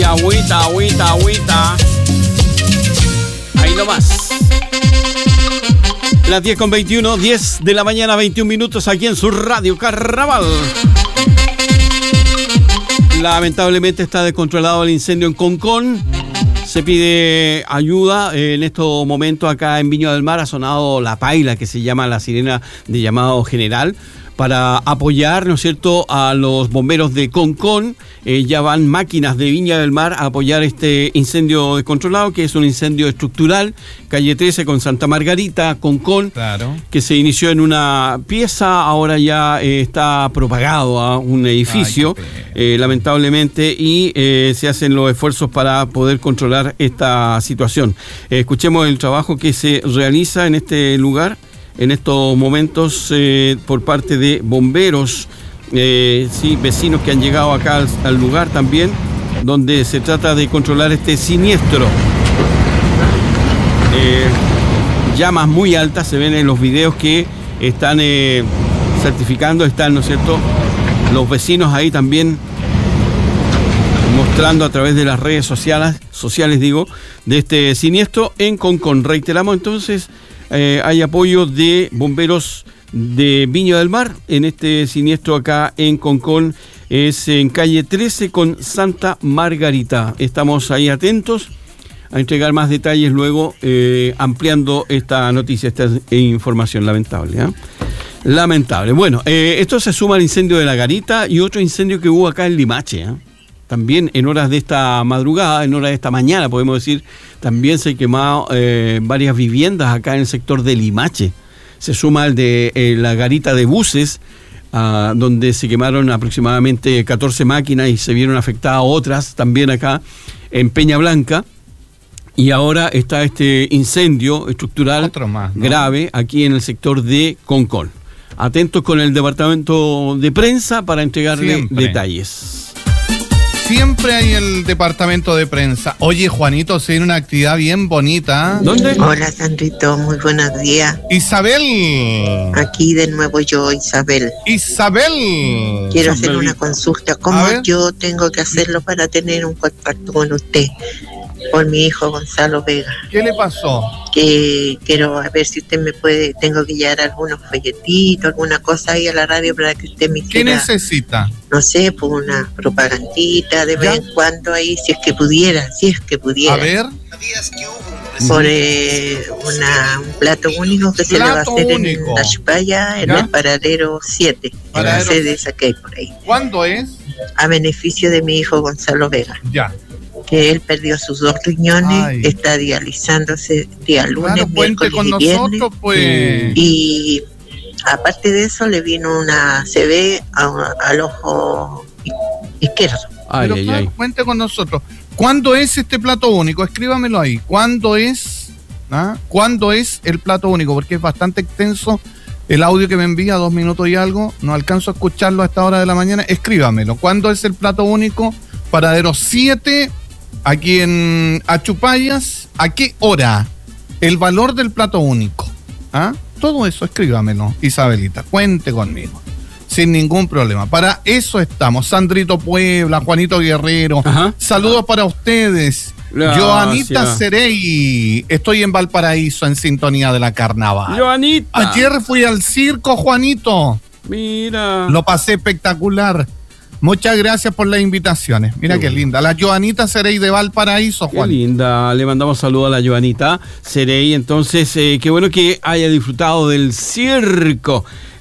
agüita. Ahí nomás. Las 10:21, 10 de la mañana, 21 minutos aquí en su Radio Carnaval. Lamentablemente está descontrolado el incendio en Concón. Se pide ayuda. En estos momentos acá en Viña del Mar ha sonado la paila, que se llama la sirena de llamado general, para apoyar, ¿no es cierto?, a los bomberos de Concón. Ya van máquinas de Viña del Mar a apoyar este incendio descontrolado, que es un incendio estructural, calle 13 con Santa Margarita, Concón, claro, que se inició en una pieza, ahora ya está propagado a un edificio, lamentablemente, y se hacen los esfuerzos para poder controlar esta situación. Escuchemos el trabajo que se realiza en este lugar en estos momentos por parte de bomberos, vecinos que han llegado acá al lugar también, donde se trata de controlar este siniestro. Llamas muy altas se ven en los videos que están certificando, están, ¿no es cierto?, los vecinos ahí también mostrando a través de las redes sociales de este siniestro en Concón. Reiteramos entonces, hay apoyo de bomberos de Viña del Mar en este siniestro acá en Concón. Es en calle 13 con Santa Margarita. Estamos ahí atentos a entregar más detalles luego, ampliando esta noticia, esta información lamentable, ¿eh? Lamentable. Bueno, esto se suma al incendio de La Garita y otro incendio que hubo acá en Limache, ¿eh? También en horas de esta madrugada, en horas de esta mañana, podemos decir, también se quemaron varias viviendas acá en el sector de Limache. Se suma al de La Garita de buses, donde se quemaron aproximadamente 14 máquinas y se vieron afectadas otras también acá en Peña Blanca. Y ahora está este incendio estructural más, ¿no?, grave aquí en el sector de Concón. Atentos con el departamento de prensa para entregarle detalles. Siempre hay el departamento de prensa. Oye, Juanito, se viene una actividad bien bonita. ¿Dónde? Hola, Sandrito, muy buenos días. Isabel. Aquí de nuevo yo, Isabel. Isabel. Quiero hacer una consulta. ¿Cómo yo tengo que hacerlo para tener un contacto con usted? Por mi hijo Gonzalo Vega. ¿Qué le pasó? Que quiero ver si usted me puede, tengo que llevar algunos folletitos, alguna cosa ahí a la radio para que usted me ¿Qué necesita? No sé, pues una propagandita de vez en cuando ahí, si es que pudiera. A ver. Por un plato único que se le va a hacer en la Chupalla, en el paradero 7, en la sede esa que hay por ahí. ¿Cuándo es? A beneficio de mi hijo Gonzalo Vega. Ya. Que él perdió sus 2 riñones, está dializándose día lunes, miércoles y viernes. Nosotros, pues. Y aparte de eso le vino una CB al ojo izquierdo. Cuente con nosotros. ¿Cuándo es este plato único? Escríbamelo ahí. ¿Cuándo es? ¿Cuándo es el plato único? Porque es bastante extenso el audio que me envía, 2 minutos y algo. No alcanzo a escucharlo a esta hora de la mañana. Escríbamelo. ¿Cuándo es el plato único? Paradero 7, aquí en Achupallas. ¿A qué hora? El valor del plato único. Todo eso, escríbamelo, Isabelita. Cuente conmigo. Sin ningún problema. Para eso estamos. Sandrito Puebla, Juanito Guerrero. Saludos para ustedes. Gracias. Joanita Cerey. Estoy en Valparaíso en sintonía de la Carnaval. Joanita. Ayer fui al circo, Juanito. Mira. Lo pasé espectacular. Muchas gracias por las invitaciones. Mira qué linda. La Joanita Cerey de Valparaíso, Juan. Qué linda. Le mandamos saludos a la Joanita Cerey. Entonces, qué bueno que haya disfrutado del circo.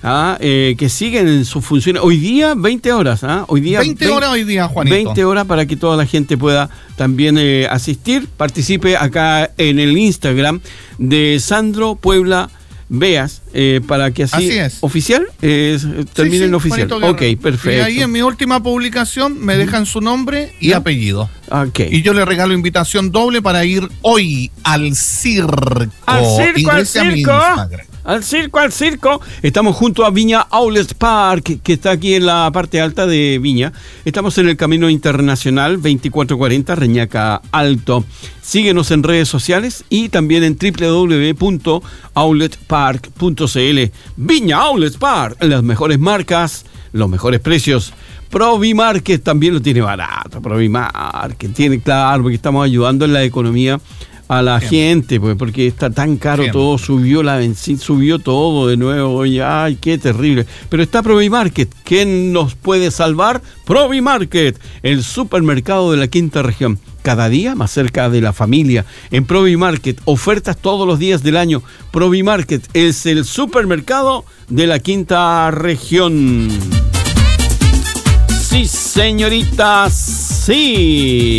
Que siguen en sus funciones. Hoy día, 20 horas. Hoy día, 20 horas hoy día, Juanito. 20 horas para que toda la gente pueda también asistir. Participe acá en el Instagram de Sandro Puebla Veas, para que así es. Oficial, termine en oficial. Ok, perfecto. Y ahí en mi última publicación me dejan su nombre y apellido. Okay. Y yo le regalo invitación doble para ir hoy al circo. Al circo, Ingrese al circo. A mi Instagram. Al circo. Estamos junto a Viña Outlet Park, que está aquí en la parte alta de Viña. Estamos en el Camino Internacional 2440, Reñaca Alto. Síguenos en redes sociales y también en www.outletpark.cl. Viña Outlet Park, las mejores marcas, los mejores precios. Provimarket también lo tiene barato. Provimarket tiene, claro, porque estamos ayudando en la economía a la gente, pues, porque está tan caro todo, subió la benzina, subió todo de nuevo, y ay, qué terrible. Pero está Provimarket, ¿quién nos puede salvar? Provimarket, el supermercado de la quinta región, cada día más cerca de la familia. En Provimarket, ofertas todos los días del año. Provimarket es el supermercado de la quinta región. Sí, señoritas, sí.